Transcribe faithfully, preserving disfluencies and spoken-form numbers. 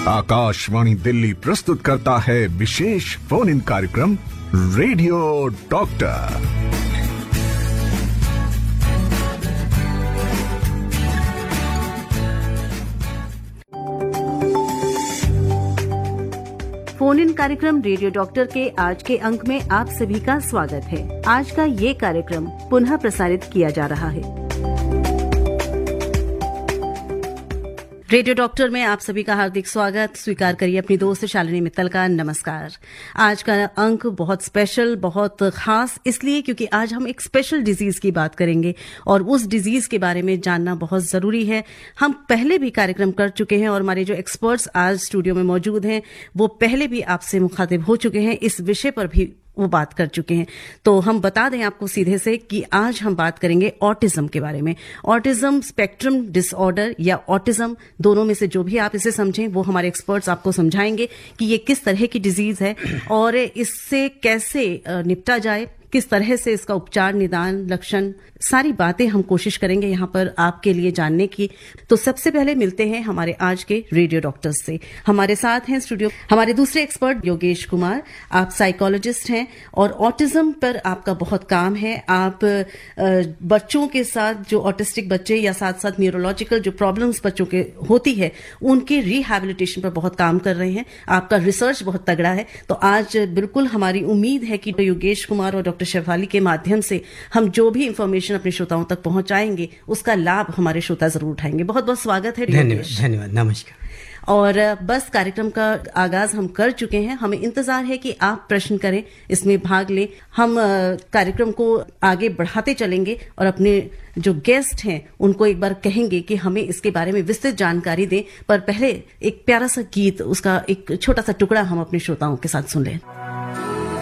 आकाशवाणी दिल्ली प्रस्तुत करता है विशेष फोन इन कार्यक्रम रेडियो डॉक्टर। फोन इन कार्यक्रम रेडियो डॉक्टर के आज के अंक में आप सभी का स्वागत है। आज का ये कार्यक्रम पुनः प्रसारित किया जा रहा है। रेडियो डॉक्टर में आप सभी का हार्दिक स्वागत। स्वीकार करिए अपनी दोस्त शालिनी मित्तल का नमस्कार। आज का अंक बहुत स्पेशल, बहुत खास इसलिए क्योंकि आज हम एक स्पेशल डिजीज की बात करेंगे और उस डिजीज के बारे में जानना बहुत जरूरी है। हम पहले भी कार्यक्रम कर चुके हैं और हमारे जो एक्सपर्ट्स आज स्टूडियो में मौजूद हैं वो पहले भी आपसे मुखातिब हो चुके हैं, इस विषय पर भी वो बात कर चुके हैं। तो हम बता दें आपको सीधे से कि आज हम बात करेंगे ऑटिज्म के बारे में। ऑटिज्म स्पेक्ट्रम डिसऑर्डर या ऑटिज्म, दोनों में से जो भी आप इसे समझें वो हमारे एक्सपर्ट्स आपको समझाएंगे कि ये किस तरह की डिजीज है और इससे कैसे निपटा जाए, किस तरह से इसका उपचार, निदान, लक्षण, सारी बातें हम कोशिश करेंगे यहाँ पर आपके लिए जानने की। तो सबसे पहले मिलते हैं हमारे आज के रेडियो डॉक्टर्स से। हमारे साथ हैं स्टूडियो हमारे दूसरे एक्सपर्ट योगेश कुमार। आप साइकोलॉजिस्ट हैं और ऑटिज्म पर आपका बहुत काम है। आप बच्चों के साथ, जो ऑटिस्टिक बच्चे या साथ साथ न्यूरोलॉजिकल जो प्रॉब्लम्स बच्चों के होती है, उनके रिहैबिलिटेशन पर बहुत काम कर रहे हैं। आपका रिसर्च बहुत तगड़ा है। तो आज बिल्कुल हमारी उम्मीद है कि योगेश कुमार और डॉक्टर शेफाली के माध्यम से हम जो भी इंफॉर्मेशन अपने श्रोताओं तक पहुंचाएंगे उसका लाभ हमारे श्रोता जरूर उठाएंगे। बहुत बहुत स्वागत है। धन्यवाद धन्यवाद नमस्कार। और बस कार्यक्रम का आगाज हम कर चुके हैं। हमें इंतजार है कि आप प्रश्न करें, इसमें भाग लें। हम कार्यक्रम को आगे बढ़ाते चलेंगे और अपने जो गेस्ट हैं उनको एक बार कहेंगे कि हमें इसके बारे में विस्तृत जानकारी दें। पर पहले एक प्यारा सा गीत, उसका एक छोटा सा टुकड़ा हम अपने श्रोताओं के साथ सुन लें।